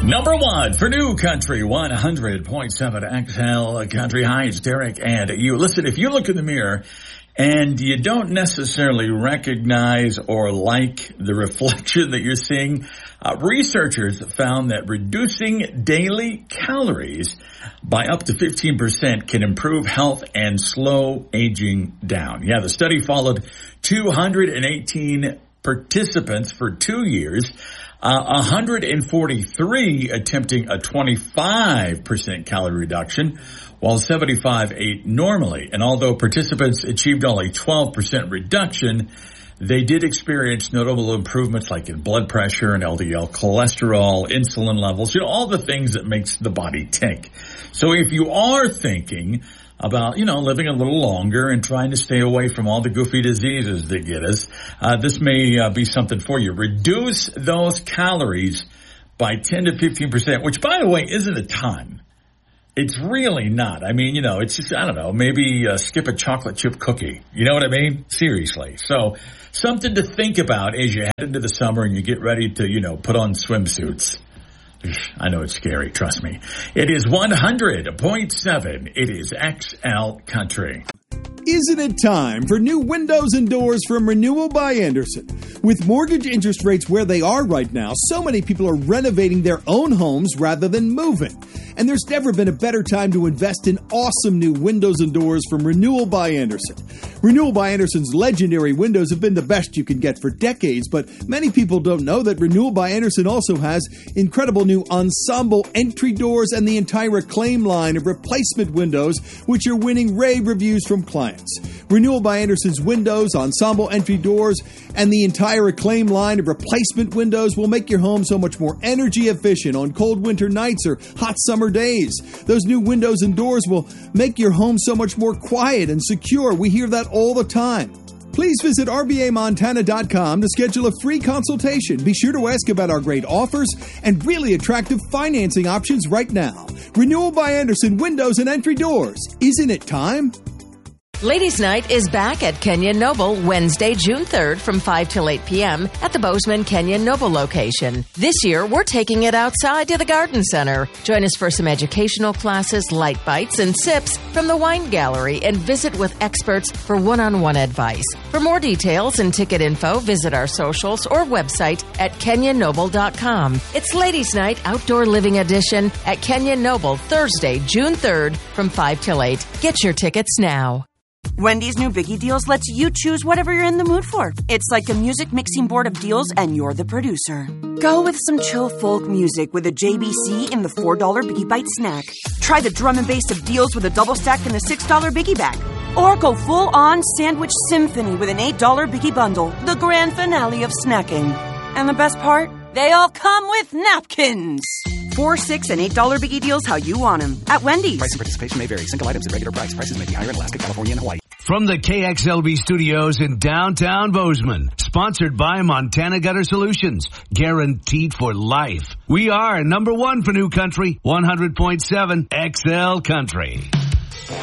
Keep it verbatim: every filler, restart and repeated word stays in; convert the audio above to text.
Number one for New Country, one hundred point seven X L Country. Hi, it's Derek and you. Listen, if you look in the mirror and you don't necessarily recognize or like the reflection that you're seeing, uh, researchers found that reducing daily calories by up to fifteen percent can improve health and slow aging down. Yeah, the study followed two hundred eighteen participants for two years. Uh, one hundred forty-three attempting a twenty-five percent calorie reduction, while seventy-five ate normally. And although participants achieved only twelve percent reduction, they did experience notable improvements like in blood pressure and L D L cholesterol, insulin levels, you know, all the things that makes the body tick. So if you are thinking about, you know, living a little longer and trying to stay away from all the goofy diseases that get us, uh, this may uh, be something for you. Reduce those calories by ten to fifteen percent, which, by the way, isn't a ton. It's really not. I mean, you know, it's just, I don't know, maybe uh, skip a chocolate chip cookie. You know what I mean? Seriously. So something to think about as you head into the summer and you get ready to, you know, put on swimsuits. I know it's scary, trust me. It is one hundred point seven. It is X L Country. Isn't it time for new windows and doors from Renewal by Andersen? With mortgage interest rates where they are right now, so many people are renovating their own homes rather than moving. And there's never been a better time to invest in awesome new windows and doors from Renewal by Andersen. Renewal by Andersen's legendary windows have been the best you can get for decades, but many people don't know that Renewal by Andersen also has incredible new ensemble entry doors and the entire Acclaim line of replacement windows, which are winning rave reviews from clients. Renewal by Andersen's windows, ensemble entry doors, and the entire Acclaim line of replacement windows will make your home so much more energy efficient on cold winter nights or hot summer days. Those new windows and doors will make your home so much more quiet and secure. We hear that all the time. Please visit R B A Montana dot com to schedule a free consultation. Be sure to ask about our great offers and really attractive financing options right now. Renewal by Andersen Windows and Entry Doors. Isn't it time? Ladies' Night is back at Kenyon Noble Wednesday, June third from five till eight p.m. at the Bozeman Kenyon Noble location. This year, we're taking it outside to the Garden Center. Join us for some educational classes, light bites, and sips from the wine gallery and visit with experts for one-on-one advice. For more details and ticket info, visit our socials or website at kenyon noble dot com. It's Ladies' Night Outdoor Living Edition at Kenyon Noble Thursday, June third from five till eight. Get your tickets now. Wendy's new Biggie Deals lets you choose whatever you're in the mood for. It's like a music mixing board of deals, and you're the producer. Go with some chill folk music with a J B C in the four dollar Biggie Bite snack. Try the drum and bass of deals with a double stack in the six dollar Biggie Bag. Or go full-on sandwich symphony with an eight dollar Biggie Bundle, the grand finale of snacking. And the best part? They all come with napkins. Four, six, and eight dollar Biggie Deals how you want them at Wendy's. Price and participation may vary. Single items at regular price. Prices may be higher in Alaska, California, and Hawaii. From the K X L V studios in downtown Bozeman, sponsored by Montana Gutter Solutions, guaranteed for life. We are number one for New Country, one hundred point seven X L Country.